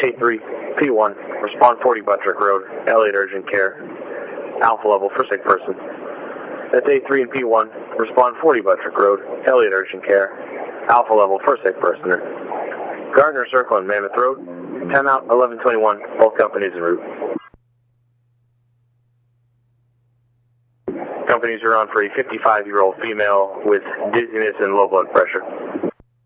A3, P1, respond 40 Buttrick Road, Elliott Urgent Care, Alpha level for sick person. That's A3 and P1, respond 40 Buttrick Road, Elliott Urgent Care, Alpha level for sick person. Gardner Circle and Mammoth Road, 10 out, 1121, both companies en route. Companies are on for a 55-year-old female with dizziness and low blood pressure.